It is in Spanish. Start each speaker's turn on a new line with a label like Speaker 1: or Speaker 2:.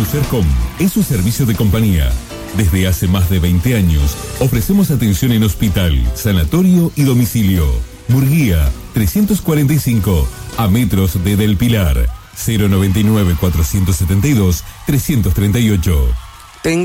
Speaker 1: Usercom es su servicio de compañía. Desde hace más de 20 años ofrecemos atención en hospital, sanatorio y domicilio. Murguía 345, a metros de Del Pilar. 099 472 338.